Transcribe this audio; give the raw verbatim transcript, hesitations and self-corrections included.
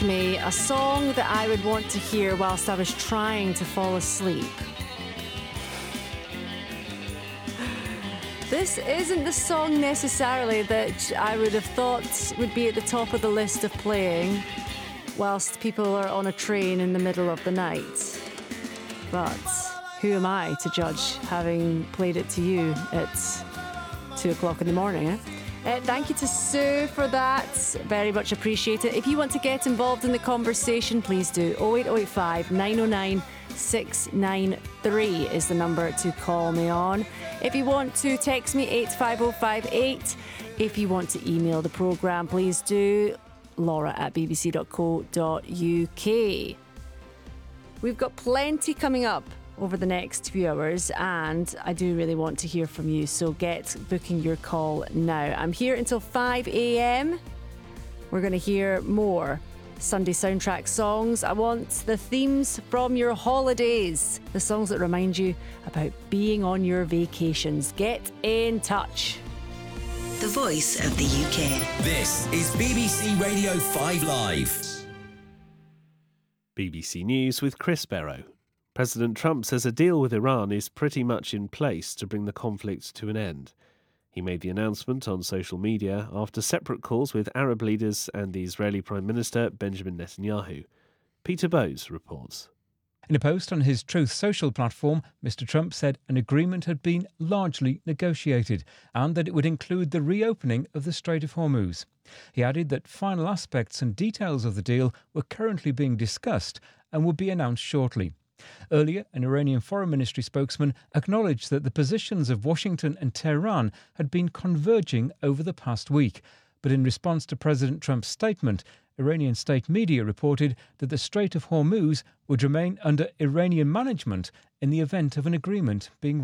me a song that I would want to hear whilst I was trying to fall asleep. This isn't the song necessarily that I would have thought would be at the top of the list of playing whilst people are on a train in the middle of the night. But who am I to judge, having played it to you at two o'clock in the morning, eh? Uh, thank you to Sue for that. Very much appreciate it. If you want to get involved in the conversation, please do. oh eight oh eight five, nine oh nine, six nine three is the number to call me on. If you want to text me, eight five oh five eight. If you want to email the programme, please do. Laura at b b c dot co dot u k. We've got plenty coming up over the next few hours, and I do really want to hear from you, so get booking your call now. I'm here until five a.m. We're going to hear more Sunday soundtrack songs. I want the themes from your holidays, the songs that remind you about being on your vacations. Get in touch. The voice of the U K. This is B B C Radio five Live. B B C News with Chris Barrow. President Trump says a deal with Iran is pretty much in place to bring the conflict to an end. He made the announcement on social media after separate calls with Arab leaders and the Israeli Prime Minister Benjamin Netanyahu. Peter Bowes reports. In a post on his Truth Social platform, Mister Trump said an agreement had been largely negotiated and that it would include the reopening of the Strait of Hormuz. He added that final aspects and details of the deal were currently being discussed and would be announced shortly. Earlier, an Iranian Foreign Ministry spokesman acknowledged that the positions of Washington and Tehran had been converging over the past week. But in response to President Trump's statement, Iranian state media reported that the Strait of Hormuz would remain under Iranian management in the event of an agreement being